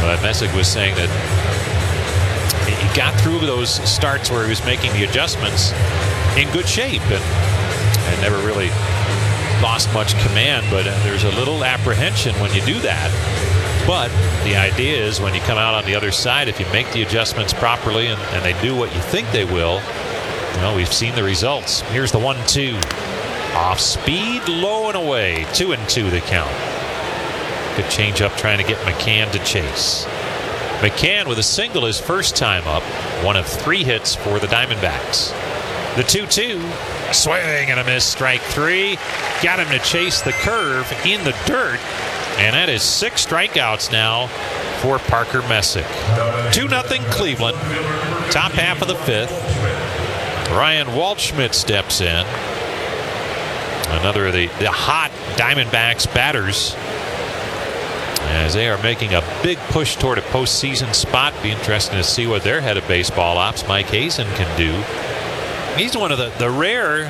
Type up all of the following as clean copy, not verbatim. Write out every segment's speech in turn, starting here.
But Messick was saying that he got through those starts where he was making the adjustments in good shape and never really lost much command. But there's a little apprehension when you do that. But the idea is when you come out on the other side, if you make the adjustments properly and they do what you think they will, well, we've seen the results. Here's the 1-2. Off speed, low and away. 2-2 the count. Good change up trying to get McCann to chase. McCann with a single his first time up. One of 3 hits for the Diamondbacks. The 2-2. Swing and a miss. Strike 3. Got him to chase the curve in the dirt. And that is 6 strikeouts now for Parker Messick. 2-0 Cleveland. Top half of the 5th. Ryan Waldschmidt steps in. Another of the hot Diamondbacks batters as they are making a big push toward a postseason spot. Be interesting to see what their head of baseball ops, Mike Hazen, can do. He's one of the rare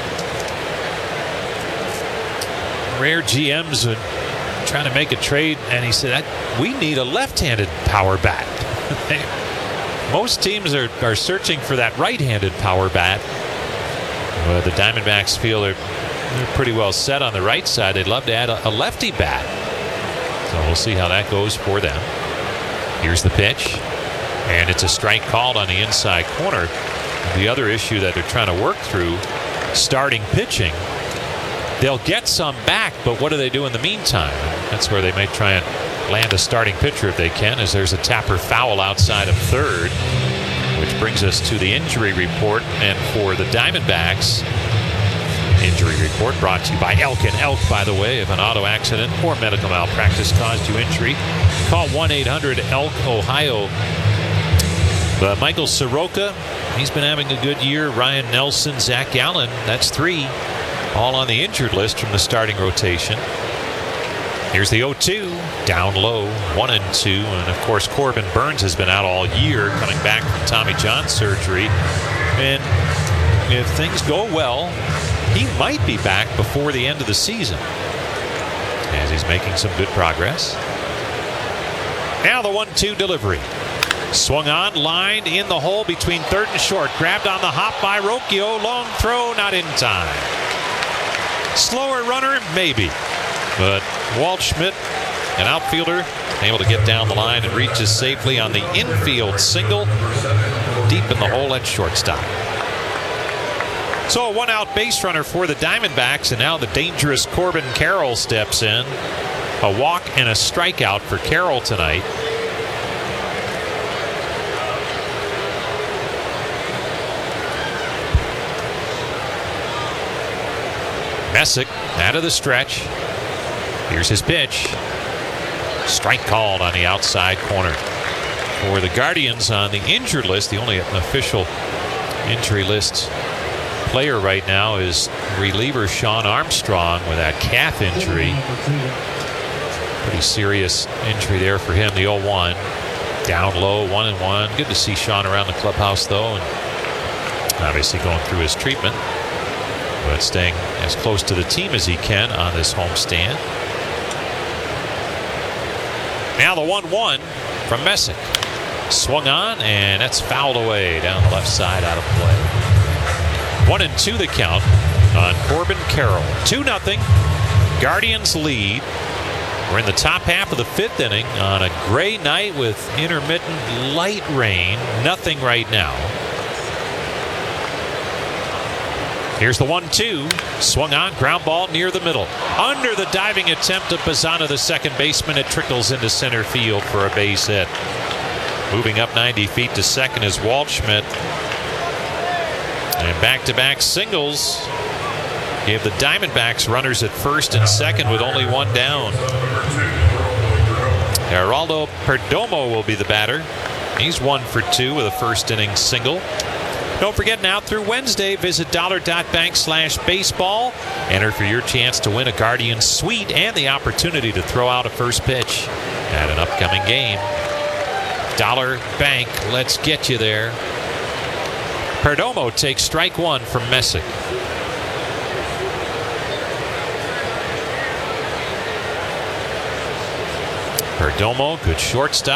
GMs trying to make a trade, and he said, we need a left-handed power bat. Most teams are searching for that right-handed power bat. Well, the Diamondbacks feel they're pretty well set on the right side. They'd love to add a lefty bat. So we'll see how that goes for them. Here's the pitch. And it's a strike called on the inside corner. The other issue that they're trying to work through, starting pitching, they'll get some back, but what do they do in the meantime? That's where they may try and land a starting pitcher if they can, as there's a Tapper foul outside of third, which brings us to the injury report. And for the Diamondbacks, injury report brought to you by Elk & Elk, by the way. If an auto accident or medical malpractice caused you injury, call 1-800-ELK-OHIO. But Michael Soroka, he's been having a good year. Ryan Nelson, Zach Gallen, that's 3, all on the injured list from the starting rotation. Here's the 0-2, down low, 1-2. And of course, Corbin Burns has been out all year, coming back from Tommy John surgery. And if things go well, he might be back before the end of the season, as he's making some good progress. Now the 1-2 delivery. Swung on, lined in the hole between third and short. Grabbed on the hop by Rocchio. Long throw, not in time. Slower runner, maybe. But Waldschmidt, an outfielder, able to get down the line and reaches safely on the infield single. Deep in the hole at shortstop. So a 1-out base runner for the Diamondbacks, and now the dangerous Corbin Carroll steps in. A walk and a strikeout for Carroll tonight. Messick out of the stretch. Here's his pitch. Strike called on the outside corner. For the Guardians on the injured list, the only official injury list player right now is reliever Sean Armstrong with that calf injury. Pretty serious injury there for him. The 0-1. Down low, 1-1. Good to see Sean around the clubhouse, though, and obviously going through his treatment, but staying as close to the team as he can on this homestand. Now the 1-1 from Messick. Swung on, and that's fouled away down the left side, out of play. 1-2 the count on Corbin Carroll. 2-0. Guardians lead. We're in the top half of the 5th inning on a gray night with intermittent light rain. Nothing right now. Here's the 1-2. Swung on, ground ball near the middle. Under the diving attempt of Bazzana, the second baseman. It trickles into center field for a base hit. Moving up 90 feet to second is Waldschmidt. And back-to-back singles gave the Diamondbacks runners at first and second with only 1 down. Geraldo Perdomo will be the batter. He's 1 for 2 with a first inning single. Don't forget, now through Wednesday, visit dollar.bank/baseball. Enter for your chance to win a Guardian suite and the opportunity to throw out a first pitch at an upcoming game. Dollar Bank, let's get you there. Perdomo takes strike 1 from Messick. Perdomo, good shortstop.